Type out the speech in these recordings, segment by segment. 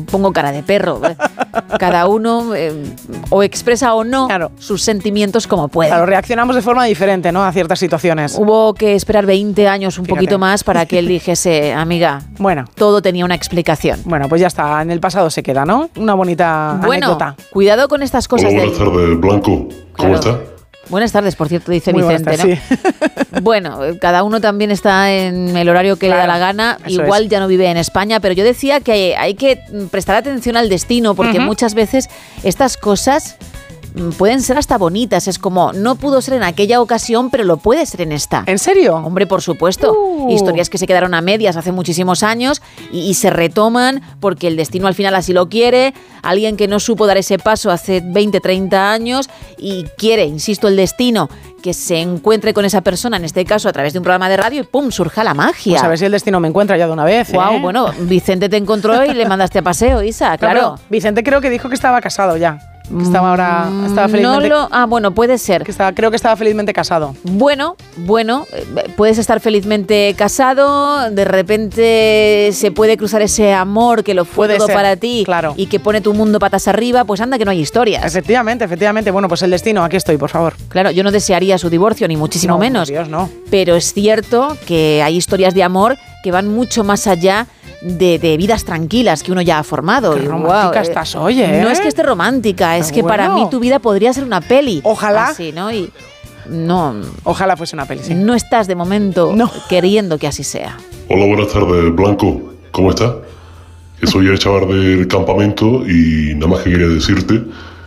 pongo cara de perro. Cada uno o expresa o no sus sentimientos como puede. Claro, reaccionamos de forma diferente, ¿no?, a ciertas situaciones. Hubo que esperar 20 años, un poquito más, para que él dijese, amiga, bueno, todo tenía una explicación. Bueno, pues ya está, en el pasado se queda, ¿no? Una bonita anécdota. Cuidado con estas cosas. Hola, buenas tardes, Blanco. ¿Cómo está? Buenas tardes, por cierto, dice muy Vicente, ¿no? Sí. Bueno, cada uno también está en el horario que le da la gana. Igual ya no vive en España, pero yo decía que hay que prestar atención al destino, porque muchas veces estas cosas pueden ser hasta bonitas. Es como, no pudo ser en aquella ocasión, pero lo puede ser en esta. ¿En serio? Hombre, por supuesto. Historias que se quedaron a medias hace muchísimos años y se retoman porque el destino al final así lo quiere. Alguien que no supo dar ese paso hace 20, 30 años y quiere, insisto, el destino que se encuentre con esa persona, en este caso a través de un programa de radio, y ¡pum!, surja la magia. Pues a ver si el destino me encuentra ya de una vez. Wow, bueno, Vicente te encontró y le mandaste a paseo, Isa, claro. Pero Vicente creo que dijo que estaba casado ya. Que estaba felizmente. Bueno, puede ser. Creo que estaba felizmente casado. Bueno, puedes estar felizmente casado, de repente se puede cruzar ese amor que lo fue todo para ti, claro, y que pone tu mundo patas arriba, pues anda que no hay historias. Efectivamente. Bueno, pues el destino, aquí estoy, por favor. Claro, yo no desearía su divorcio, ni muchísimo menos. Dios, no. Pero es cierto que hay historias de amor que van mucho más allá de vidas tranquilas que uno ya ha formado. Qué romántica estás hoy, ¿eh? No es que esté romántica, es que para mí tu vida podría ser una peli. Ojalá. Así, ¿no? Y no. Ojalá fuese una peli, sí. No estás de momento queriendo que así sea. Hola, buenas tardes, Blanco. ¿Cómo estás? Soy el chaval del campamento y nada más que quería decirte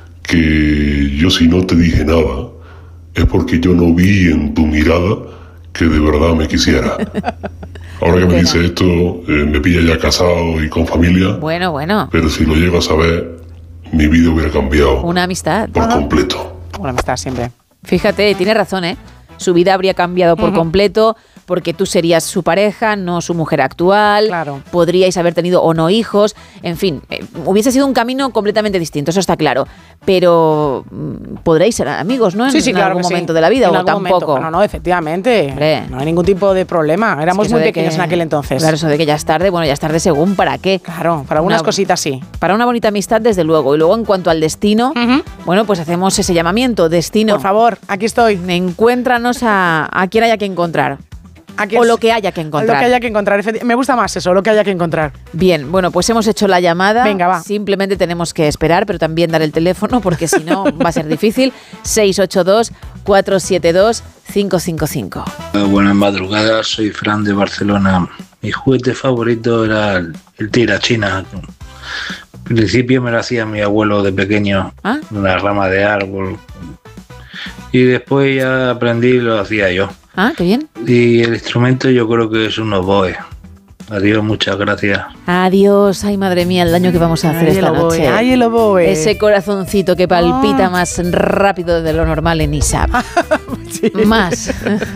que yo, si no te dije nada, es porque yo no vi en tu mirada que de verdad me quisiera. Ahora que me dice esto, me pilla ya casado y con familia. Bueno. Pero si lo llego a saber, mi vida hubiera cambiado. Una amistad. Por completo. Una amistad siempre. Fíjate, tiene razón, ¿eh? Su vida habría cambiado por completo, porque tú serías su pareja, no su mujer actual. Claro. Podríais haber tenido o no hijos. En fin, hubiese sido un camino completamente distinto, eso está claro. Pero podréis ser amigos, ¿no? Sí, en claro algún que momento de la vida, en o tampoco. No, efectivamente. Hombre. No hay ningún tipo de problema. Éramos muy pequeños en aquel entonces. Claro, eso de que ya es tarde, bueno, ya es tarde según para qué. Claro, para algunas cositas sí. Para una bonita amistad, desde luego. Y luego, en cuanto al destino, bueno, pues hacemos ese llamamiento. Destino. Por favor, aquí estoy. Encuéntranos a quien haya que encontrar. O lo que haya que encontrar. Lo que haya que encontrar. Me gusta más eso, lo que haya que encontrar. Bien, bueno, pues hemos hecho la llamada. Venga, va. Simplemente tenemos que esperar, pero también dar el teléfono, porque si no va a ser difícil. 682-472-555. Buenas madrugadas, soy Fran de Barcelona. Mi juguete favorito era el tirachina. Al principio me lo hacía mi abuelo de pequeño, una rama de árbol. Y después ya aprendí y lo hacía yo. Ah, qué bien. Y el instrumento yo creo que es un oboe. Adiós, muchas gracias. Adiós, ay madre mía, el daño que vamos a hacer esta noche. Ay, el oboe. Ese corazoncito que palpita más rápido de lo normal en ISAP. Sí. Más.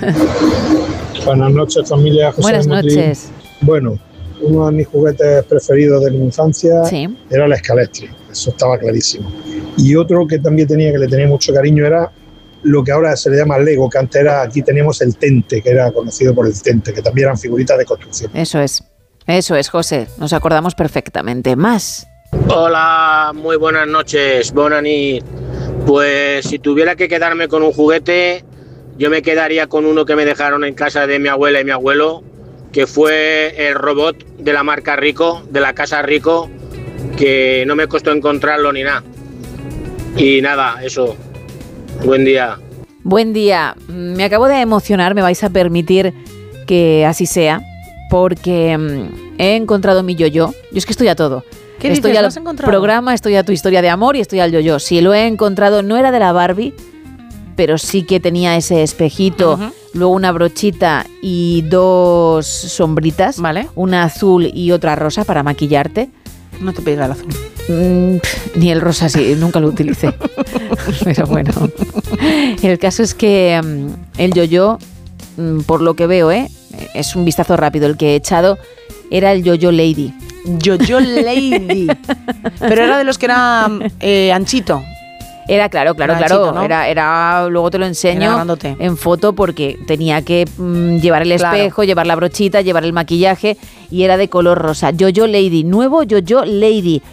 Buenas noches, familia. José Buenas Motley. noches. Bueno, uno de mis juguetes preferidos de mi infancia era la escalestri. Eso estaba clarísimo. Y otro que también que le tenía mucho cariño era lo que ahora se le llama Lego, que antes aquí teníamos el Tente, que era conocido por el Tente, que también eran figuritas de construcción. Eso es, José, nos acordamos perfectamente. Más. Hola, muy buenas noches, Bonani. Pues si tuviera que quedarme con un juguete, yo me quedaría con uno que me dejaron en casa de mi abuela y mi abuelo, que fue el robot de la marca Rico, de la casa Rico, que no me costó encontrarlo ni nada. Y nada, eso. Buen día. Buen día. Me acabo de emocionar, me vais a permitir que así sea, porque he encontrado mi yo-yo. Yo es que estoy a todo. ¿Qué dices? Estoy ¿Lo al has encontrado? programa, estoy a tu historia de amor y estoy al yo-yo. Sí, lo he encontrado, no era de la Barbie, pero sí que tenía ese espejito, luego una brochita y dos sombritas, ¿vale? Una azul y otra rosa para maquillarte. No te pega el azul. Ni el rosa, sí, nunca lo utilicé. Pero bueno, el caso es que el yo-yo, por lo que veo, es un vistazo rápido el que he echado, era el yo-yo Lady. Yo-yo Lady. Pero era de los que era anchito. Era claro, Anchito, ¿no? era luego te lo enseño en foto, porque tenía que llevar el espejo, llevar la brochita, llevar el maquillaje, y era de color rosa. Yo-yo Lady, nuevo Yo-yo Lady,